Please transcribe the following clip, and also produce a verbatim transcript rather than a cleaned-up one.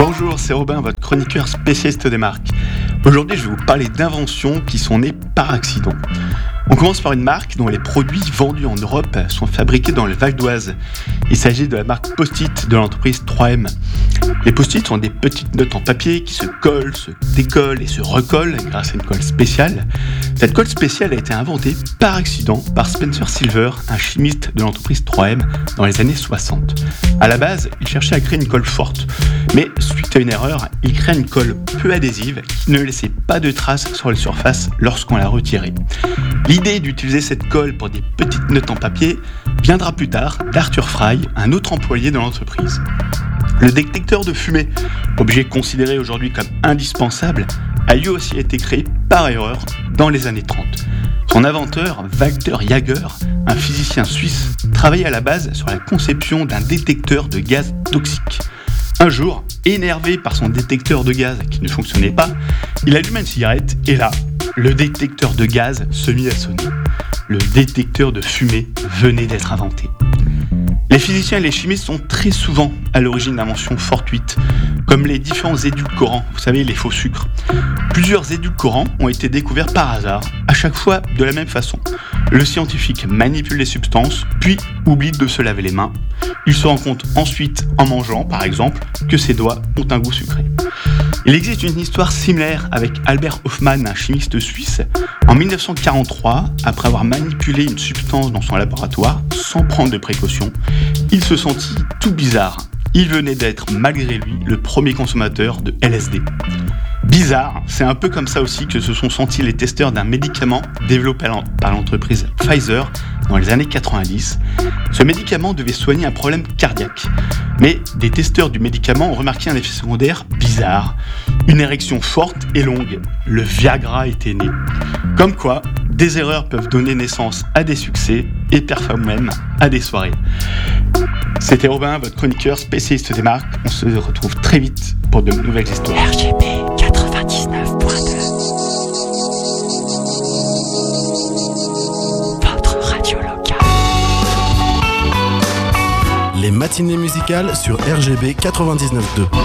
Bonjour, c'est Robin, votre chroniqueur spécialiste des marques. Aujourd'hui, je vais vous parler d'inventions qui sont nées par accident. On commence par une marque dont les produits vendus en Europe sont fabriqués dans le Val d'Oise. Il s'agit de la marque Post-it de l'entreprise trois M. Les Post-it sont des petites notes en papier qui se collent, se décollent et se recollent grâce à une colle spéciale. Cette colle spéciale a été inventée par accident par Spencer Silver, un chimiste de l'entreprise trois M dans les années soixante. À la base, il cherchait à créer une colle forte, mais suite à une erreur, il créa une colle peu adhésive qui ne laissait pas de traces sur les surfaces lorsqu'on la retirait. L'idée d'utiliser cette colle pour des petites notes en papier viendra plus tard d'Arthur Fry, un autre employé de l'entreprise. Le détecteur de fumée, objet considéré aujourd'hui comme indispensable, a lui aussi été créé par erreur dans les années trente. Son inventeur, Walter Jaeger, un physicien suisse, travaillait à la base sur la conception d'un détecteur de gaz toxique. Un jour, énervé par son détecteur de gaz qui ne fonctionnait pas, il alluma une cigarette et là, le détecteur de gaz se mit à sonner. Le détecteur de fumée venait d'être inventé. Les physiciens et les chimistes sont très souvent à l'origine d'inventions fortuites, comme les différents édulcorants, vous savez, les faux sucres. Plusieurs édulcorants ont été découverts par hasard, à chaque fois de la même façon. Le scientifique manipule les substances, puis oublie de se laver les mains. Il se rend compte ensuite, en mangeant par exemple, que ses doigts ont un goût sucré. Il existe une histoire similaire avec Albert Hofmann, un chimiste suisse. En dix-neuf cent quarante-trois, après avoir manipulé une substance dans son laboratoire sans prendre de précautions, il se sentit tout bizarre. Il venait d'être, malgré lui, le premier consommateur de L S D. Bizarre, c'est un peu comme ça aussi que se sont sentis les testeurs d'un médicament développé par l'entreprise Pfizer dans les années quatre-vingt-dix. Ce médicament devait soigner un problème cardiaque. Mais des testeurs du médicament ont remarqué un effet secondaire bizarre. Une érection forte et longue. Le Viagra était né. Comme quoi, des erreurs peuvent donner naissance à des succès et parfois même à des soirées. C'était Robin, votre chroniqueur spécialiste des marques. On se retrouve très vite pour de nouvelles histoires. R G B quatre-vingt-dix-neuf point deux. Votre radio locale. Les matinées musicales sur R G B quatre-vingt-dix-neuf point deux.